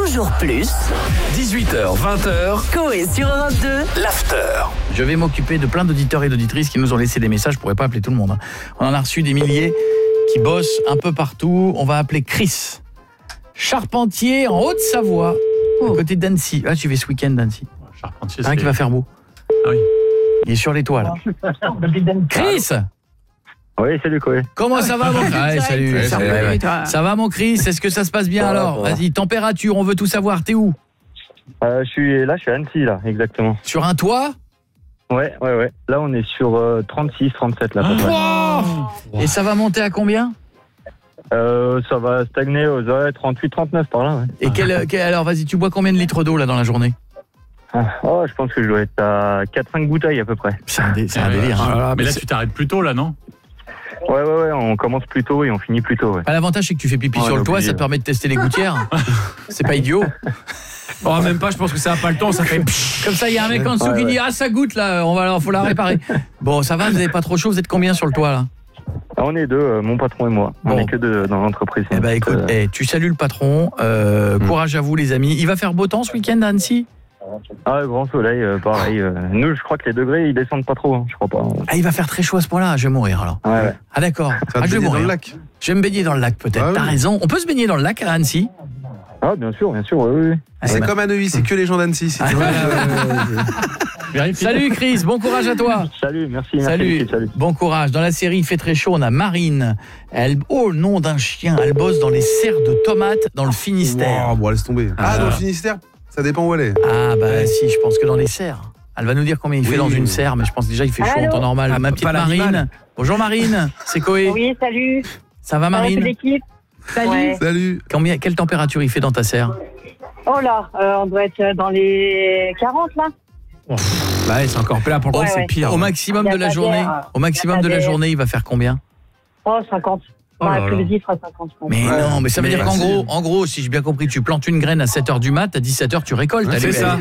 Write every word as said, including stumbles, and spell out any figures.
toujours plus. dix-huit heures, vingt heures, Coé sur Europe deux. l'after. Je vais m'occuper de plein d'auditeurs et d'auditrices qui nous ont laissé des messages. Je pourrais pas appeler tout le monde. On en a reçu des milliers qui bossent un peu partout. On va appeler Chris, charpentier en Haute-Savoie, à côté d'Annecy. Ah, tu vas ce week-end d'Annecy. Charpentier, C'est vrai qu'il va faire beau. Ah oui. Il est sur les toits, là. Chris, Oui, salut Coé. comment ça va, mon Chris? Ah, salut. Ouais, salut, salut, ouais, ouais. Ça va, mon Chris? Est-ce que ça se passe bien Ça va, alors? ça va. Vas-y, température, on veut tout savoir. T'es où? Euh, je suis là, je suis à Annecy là, exactement. Sur un toit? Ouais, ouais, ouais. Là, on est sur euh, trente-six, trente-sept là. à peu près. Wow. Et ça va monter à combien? Euh, ça va stagner aux ouais, trente-huit, trente-neuf par là. Ouais. Et quel, quel- alors, vas-y, tu bois combien de litres d'eau là dans la journée? Ah, oh, je pense que je dois être à quatre cinq bouteilles à peu près. C'est un, dé- c'est un Ah ouais, délire. ouais. hein. Mais là, tu t'arrêtes plus tôt, là, non? Ouais, ouais, ouais. On commence plus tôt et on finit plus tôt. Ouais. Ah, l'avantage, c'est que tu fais pipi Oh, sur le j'ai toit, oublié, ça te ouais. permet de tester les gouttières. C'est pas idiot. Oh, même pas, je pense que ça a pas le temps, ça fait... Comme ça, il y a un mec en dessous Ouais, qui ouais. dit « Ah, ça goûte là, on va, faut la réparer. » Bon, ça va, vous n'avez pas trop chaud, vous êtes combien sur le toit là? Ah, on est deux, euh, mon patron et moi. Bon. On est que deux dans l'entreprise. Eh ben écoute, Euh, eh, tu salues le patron, euh, Mm. courage à vous les amis. Il va faire beau temps ce week-end à Annecy? Ah, grand soleil, euh, pareil. euh, nous, je crois que les degrés, ils descendent pas trop. Hein, je crois pas. Ah, il va faire très chaud à ce point-là, je vais mourir alors. Ouais, ouais. Ah d'accord, Ça va ah, te je vais baigner dans mourir. le lac. Je vais me baigner dans le lac peut-être, Ah oui. t'as raison. On peut se baigner dans le lac à Annecy? Ah, bien sûr, bien sûr, oui, oui. Ah, C'est ma- comme à Neuilly, c'est que les gens d'Annecy. c'est- Ah, Ouais, ouais, ouais, ouais, ouais. Vérifie. Salut Chris, bon courage à toi. Salut, merci, merci. Salut. l'équipe, salut. Bon courage. Dans la série Il fait très chaud, on a Marine. Elle, oh, le nom d'un chien. Elle bosse dans les serres de tomates dans le Finistère. Oh, bon, laisse tomber. Ah, Ah. dans le Finistère, ça dépend où elle est. Ah bah si, je pense que dans les serres. Elle va nous dire combien il fait Oui, dans oui, une oui. serre, mais je pense déjà il fait chaud en Allô temps normal. Ah, Ma pas petite l'animal. Marine. Bonjour Marine, c'est Coé. Oui, salut. Ça va Salut Marine? l'équipe. Salut. Ouais. Salut. Combien, quelle température il fait dans ta serre? Oh là, euh, on doit être dans les quarante là. Bah, ouais, c'est encore là pour le coup, Ouais, c'est ouais. pire. Au maximum Y a de la pas journée, d'air. au maximum Y a de pas la d'air. journée, il va faire combien? Oh, cinquante. Oh Dans là là. l'après-midi, il fera cinquante. je pense. Mais Ouais. non, mais ça veut Mais dire qu'en bah, gros, en gros, si j'ai bien compris, tu plantes une graine à sept heures du mat, à dix-sept heures tu récoltes. Ouais, Elle c'est est- ça.